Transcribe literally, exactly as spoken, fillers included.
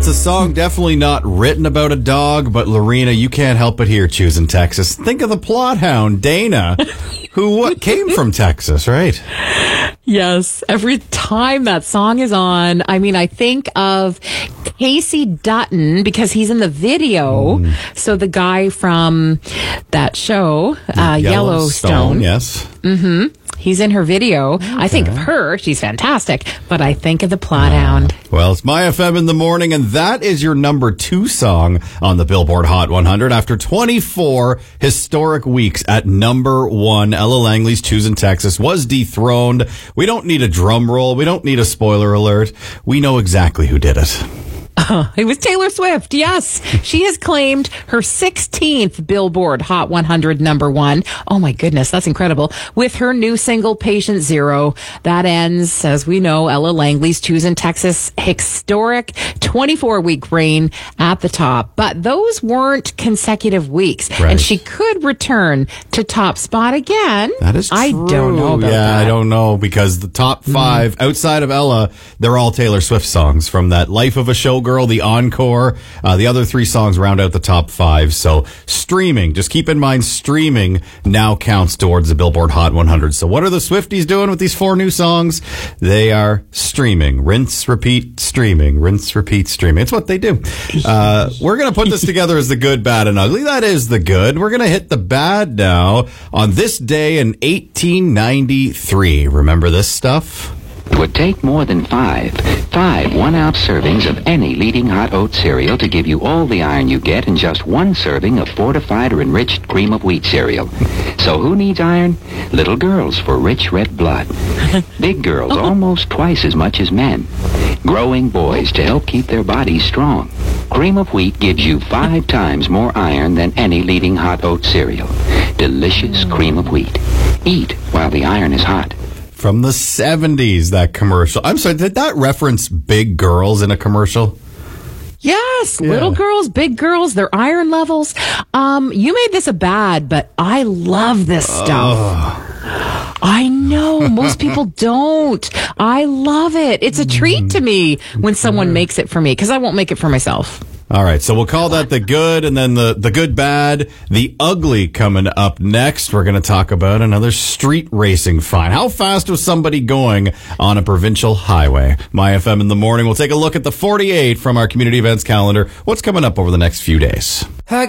it's a song definitely not written about a dog, but Lorena, you can't help but hear Choosing Texas. Think of the plot hound, Dana, who what, came from Texas, right? Yes. Every time that song is on, I mean, I think of Casey Dutton because he's in the video. Mm. So the guy from that show, uh, Yellowstone. Yellowstone. Yes. Mm-hmm. He's in her video. Okay. I think of her. She's fantastic. But I think of the plot hound. Well, it's My F M in the morning, and that is your number two song on the Billboard Hot one hundred after twenty-four historic weeks at number one. Ella Langley's Choosing Texas was dethroned. We don't need a drum roll. We don't need a spoiler alert. We know exactly who did it. Uh, it was Taylor Swift, yes. She has claimed her sixteenth Billboard Hot one hundred number one. Oh my goodness, that's incredible. With her new single, Patient Zero. That ends, as we know, Ella Langley's Choosing Texas historic twenty-four week reign at the top. But those weren't consecutive weeks. Right. And she could return to top spot again. That is true. I don't know about yeah, that. I don't know, because the top five, mm. outside of Ella, they're all Taylor Swift songs from that Life of a Showgirl, the encore. Uh, the other three songs round out the top five. So streaming, just keep in mind, streaming now counts towards the Billboard Hot one hundred. So what are the Swifties doing with these four new songs? They are streaming. Rinse, repeat, streaming. Rinse, repeat, streaming. It's what they do. Uh, we're going to put this together as the good, bad, and ugly. That is the good. We're going to hit the bad now on this day in eighteen ninety-three. Remember this stuff? It would take more than five, five one-ounce servings of any leading hot oat cereal to give you all the iron you get in just one serving of fortified or enriched cream of wheat cereal. So who needs iron? Little girls for rich red blood. Big girls almost twice as much as men. Growing boys to help keep their bodies strong. Cream of wheat gives you five times more iron than any leading hot oat cereal. Delicious cream of wheat. Eat while the iron is hot. From the seventies, that commercial. I'm sorry, did that reference big girls in a commercial? Yes, Yeah. little girls, big girls, their iron levels. Um, you made this a bad, but I love this stuff. Oh. I know, most people don't. I love it. It's a treat to me when someone makes it for me, because I won't make it for myself. All right, so we'll call that the good, and then the, the good, bad, the ugly coming up next. We're going to talk about another street racing fine. How fast was somebody going on a provincial highway? My F M in the morning. We'll take a look at the forty-eight from our community events calendar. What's coming up over the next few days?